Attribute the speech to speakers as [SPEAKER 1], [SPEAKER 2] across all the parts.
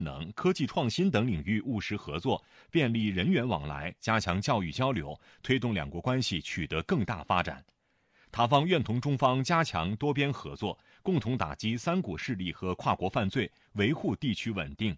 [SPEAKER 1] 能、科技创新等领域务实合作，便利人员往来，加强教育交流，推动两国关系取得更大发展。塔方愿同中方加强多边合作，共同打击三股势力和跨国犯罪，维护地区稳定。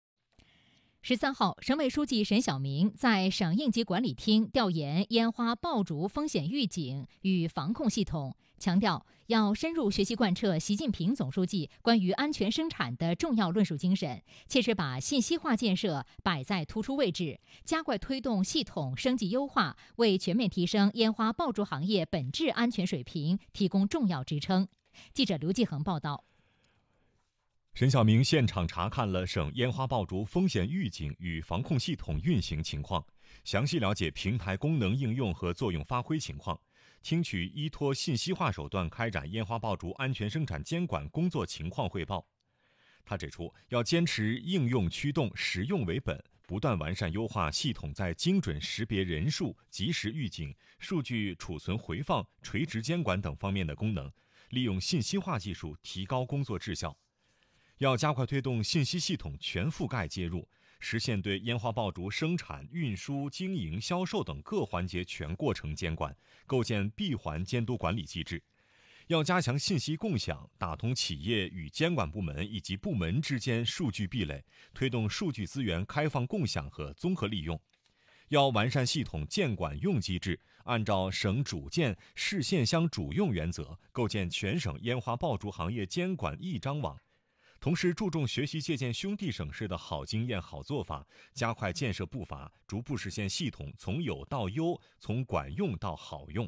[SPEAKER 2] 13号，省委书记沈晓明在省应急管理厅调研烟花爆竹风险预警与防控系统，强调要深入学习贯彻习近平总书记关于安全生产的重要论述精神，切实把信息化建设摆在突出位置，加快推动系统升级优化，为全面提升烟花爆竹行业本质安全水平提供重要支撑。记者刘继恒报道。
[SPEAKER 1] 沈晓明现场查看了省烟花爆竹风险预警与防控系统运行情况，详细了解平台功能应用和作用发挥情况，听取依托信息化手段开展烟花爆竹安全生产监管工作情况汇报。他指出，要坚持应用驱动、实用为本，不断完善优化系统在精准识别人数、及时预警、数据储存回放、垂直监管等方面的功能，利用信息化技术提高工作质效。要加快推动信息系统全覆盖接入，实现对烟花爆竹生产、运输、经营、销售等各环节全过程监管，构建闭环监督管理机制。要加强信息共享，打通企业与监管部门以及部门之间数据壁垒，推动数据资源开放共享和综合利用。要完善系统监管用机制，按照省主监、市县乡主用原则，构建全省烟花爆竹行业监管一张网。同时注重学习借鉴兄弟省市的好经验、好做法，加快建设步伐，逐步实现系统从有到优，从管用到好用。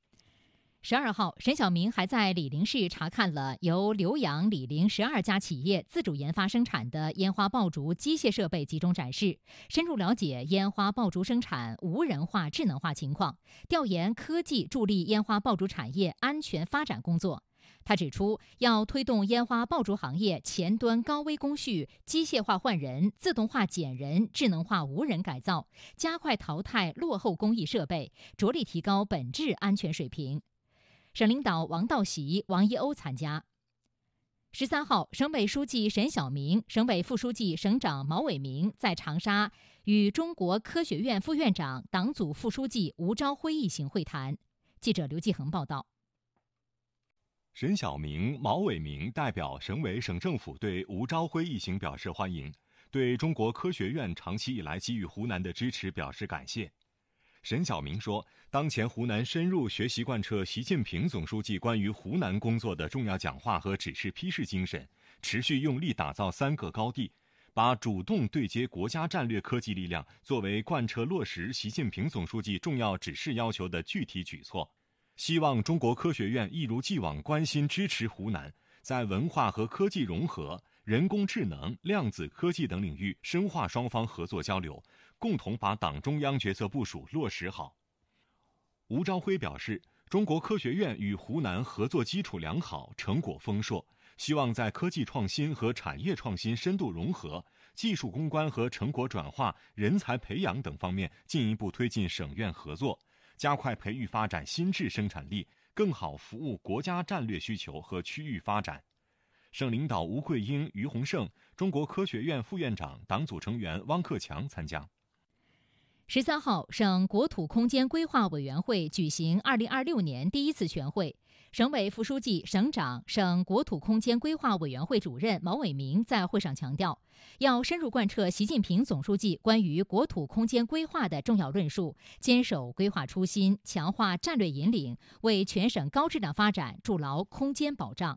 [SPEAKER 2] 12号，沈晓明还在醴陵市查看了由浏阳、醴陵12家企业自主研发生产的烟花爆竹机械设备集中展示，深入了解烟花爆竹生产无人化、智能化情况，调研科技助力烟花爆竹产业安全发展工作。他指出，要推动烟花爆竹行业前端高危工序机械化换人、自动化减人、智能化无人改造，加快淘汰落后工艺设备，着力提高本质安全水平。省领导王道喜、王一欧参加。13号，省委书记沈晓明、省委副书记、省长毛伟明在长沙与中国科学院副院长、党组副书记吴钊辉一行会谈。记者刘继恒报道。
[SPEAKER 1] 沈晓明、毛伟明代表省委省政府对吴钊辉一行表示欢迎，对中国科学院长期以来给予湖南的支持表示感谢。沈晓明说，当前湖南深入学习贯彻习近平总书记关于湖南工作的重要讲话和指示批示精神，持续用力打造3个高地，把主动对接国家战略科技力量作为贯彻落实习近平总书记重要指示要求的具体举措。希望中国科学院一如既往关心支持湖南，在文化和科技融合、人工智能、量子科技等领域深化双方合作交流，共同把党中央决策部署落实好。吴钊辉表示，中国科学院与湖南合作基础良好，成果丰硕，希望在科技创新和产业创新深度融合、技术攻关和成果转化、人才培养等方面进一步推进省院合作，加快培育发展新质生产力，更好服务国家战略需求和区域发展。省领导吴桂英、于洪胜，中国科学院副院长、党组成员汪克强参加。
[SPEAKER 2] 13号，省国土空间规划委员会举行2026年第1次全会，省委副书记、省长、省国土空间规划委员会主任毛伟明在会上强调，要深入贯彻习近平总书记关于国土空间规划的重要论述，坚守规划初心，强化战略引领，为全省高质量发展筑牢空间保障。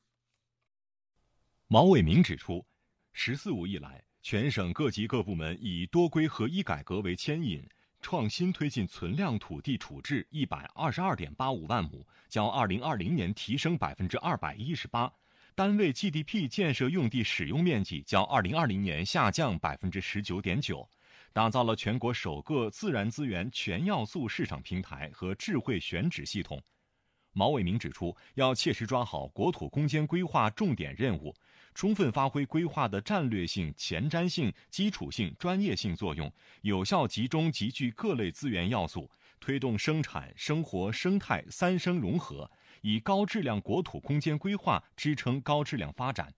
[SPEAKER 1] 毛伟明指出，“14·5”以来，全省各级各部门以多规合一改革为牵引，创新推进存量土地处置122.85万亩，较2020年提升218%，单位 GDP 建设用地使用面积较2020年下降19.9%，打造了全国首个自然资源全要素市场平台和智慧选址系统。毛伟明指出，要切实抓好国土空间规划重点任务，充分发挥规划的战略性、前瞻性、基础性、专业性作用，有效集中集聚各类资源要素，推动生产、生活、生态3生融合，以高质量国土空间规划支撑高质量发展。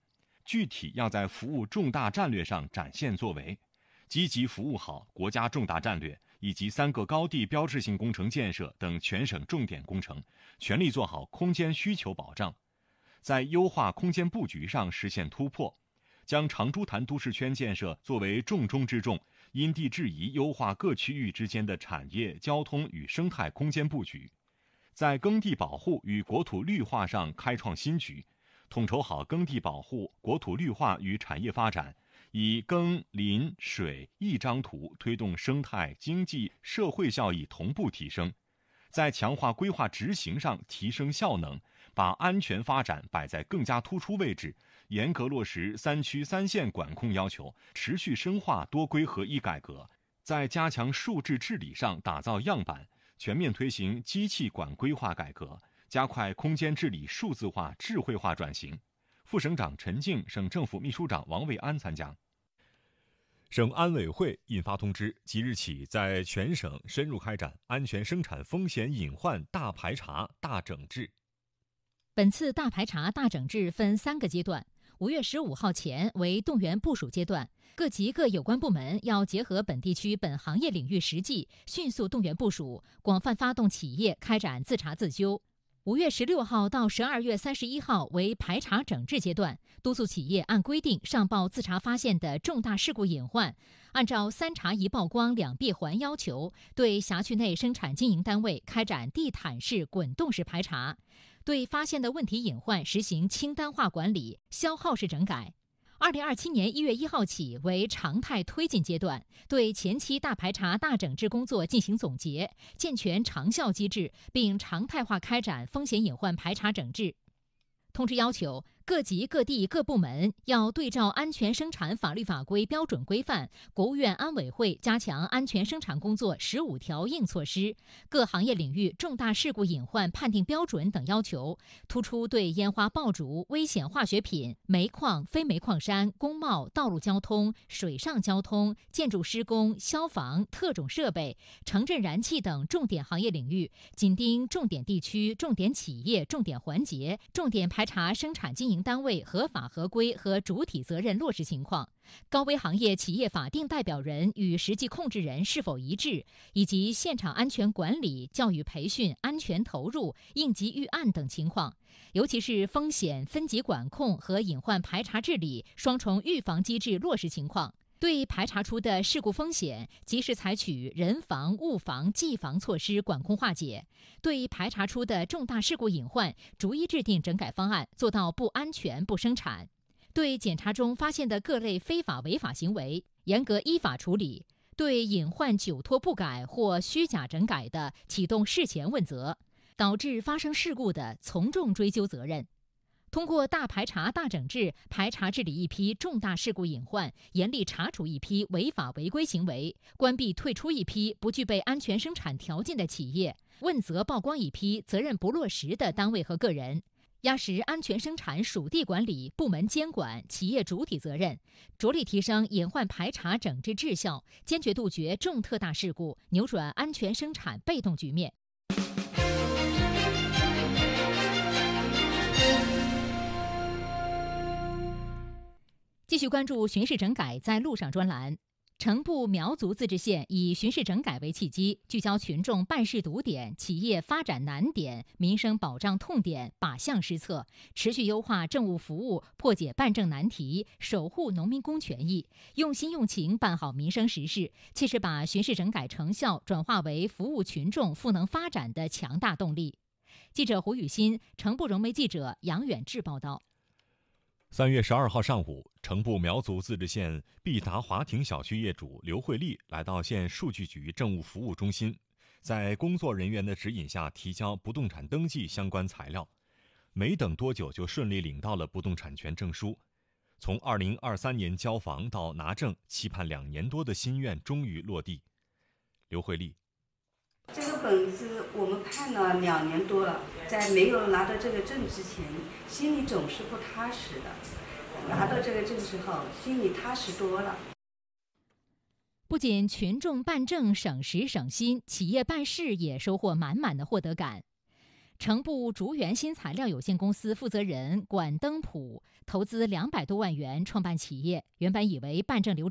[SPEAKER 3] 具体要在服务重大战略上展现作为，积极服务好国家重大战略以及3个高地标志性工程建设等全省重点工程，全力做好空间需求保障，在优化空间布局上实现突破，将长株潭都市圈建设作为重中之重，因地制宜优化各区域之间的产业、交通与生态空间布局，在耕地保护与国土绿化上开创新局，统筹好耕地保护、国土绿化与产业发展，以耕、林、水一张图推动生态、经济、社会效益同步提升，在强化规划执行上提升效能，把安全发展摆在更加突出位置，严格落实3区3县管控要求，持续深化多规合一改革，在加强数治治理上打造样板，全面推行机器管规划改革，加快空间治理数字化、智慧化转型。副省长陈静、省政府秘书长王卫安参加。
[SPEAKER 1] 省安委会印发通知，即日起在全省深入开展安全生产风险隐患大排查、大整治。
[SPEAKER 2] 本次大排查、大整治分3个阶段，5月15号前为动员部署阶段，各级各有关部门要结合本地区本行业领域实际，迅速动员部署，广泛发动企业开展自查自纠。5月16号到12月31号为排查整治阶段，督促企业按规定上报自查发现的重大事故隐患，按照3查1曝光2闭环要求，对辖区内生产经营单位开展地毯式、滚动式排查，对发现的问题隐患实行清单化管理、消耗式整改。2027年1月1号起为常态推进阶段，对前期大排查、大整治工作进行总结，健全长效机制，并常态化开展风险隐患排查整治。通知要求，各级各地各部门要对照安全生产法律法规标准规范、国务院安委会加强安全生产工作15条硬措施、各行业领域重大事故隐患判定标准等要求，突出对烟花爆竹、危险化学品、煤矿、非煤矿山、工贸、道路交通、水上交通、建筑施工、消防、特种设备、城镇燃气等重点行业领域，紧盯重点地区、重点企业、重点环节，重点排查生产经营单位合法合规和主体责任落实情况，高危行业企业法定代表人与实际控制人是否一致，以及现场安全管理、教育培训、安全投入、应急预案等情况，尤其是风险分级管控和隐患排查治理双重预防机制落实情况。对排查出的事故风险，及时采取人防、物防、技防措施管控化解；对排查出的重大事故隐患，逐一制定整改方案，做到不安全不生产；对检查中发现的各类非法违法行为，严格依法处理；对隐患久拖不改或虚假整改的，启动事前问责，导致发生事故的，从重追究责任。通过大排查、大整治，排查治理一批重大事故隐患，严厉查处一批违法违规行为，关闭退出一批不具备安全生产条件的企业，问责曝光一批责任不落实的单位和个人，压实安全生产属地管理、部门监管、企业主体责任，着力提升隐患排查整治质效，坚决杜绝重特大事故，扭转安全生产被动局面。继续关注巡视整改在路上专栏。成部苗族自治县以巡视整改为契机，聚焦群众办事堵点、企业发展难点、民生保障痛点，靶向施策，持续优化政务服务，破解办证难题，守护农民工权益，用心用情办好民生实事，切实把巡视整改成效转化为服务群众赋能发展的强大动力。记者胡雨欣，成部融媒记者杨远志报道。
[SPEAKER 1] 3月12号上午，成部苗族自治县毕达华庭小区业主刘慧丽来到县数据局政务服务中心，在工作人员的指引下提交不动产登记相关材料，没等多久就顺利领到了不动产权证书。从2023年交房到拿证，期盼2年多的心愿终于落地。刘慧丽：
[SPEAKER 4] 这个本子我们盼了2年多了，在没有拿到这个证之前，心里总是不踏实的。拿到这个证之后，心里踏实多了。
[SPEAKER 2] 不仅群众办证省时省心，企业办事也收获满满的获得感。 成部竹园新材料有限公司负责人管登普投资200多万元创办企业，原本以为办证流